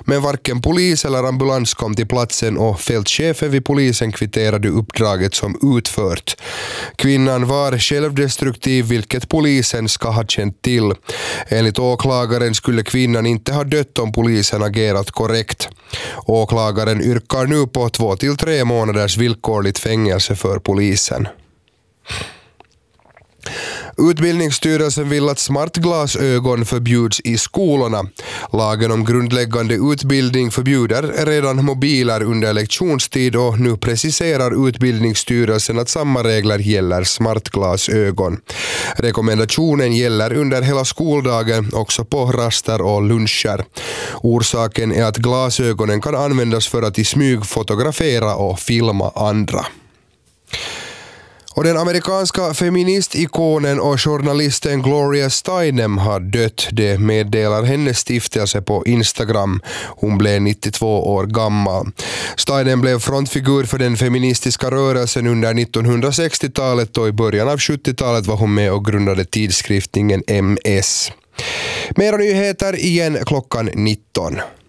men varken polis eller ambulans kom till platsen och fältchefen vid polisen kvitterade uppdraget som utfört. Kvinnan var självdestruktiv, vilket polisen ska ha känt till. Enligt åklagaren skulle kvinnan inte ha dött om polisen agerat korrekt. Åklagaren yrkar nu på 2 till 3 månaders villkorligt fängelse för polisen. Utbildningsstyrelsen vill att smartglasögon förbjuds i skolorna. Lagen om grundläggande utbildning förbjuder redan mobiler under lektionstid och nu preciserar utbildningsstyrelsen att samma regler gäller smartglasögon. Rekommendationen gäller under hela skoldagen, också på raster och luncher. Orsaken är att glasögonen kan användas för att i smyg fotografera och filma andra. Och den amerikanska feministikonen och journalisten Gloria Steinem har dött. Det meddelar hennes stiftelse på Instagram. Hon blev 92 år gammal. Steinem blev frontfigur för den feministiska rörelsen under 1960-talet och i början av 70-talet var hon med och grundade tidskriftningen MS. Mera nyheter igen klockan 19.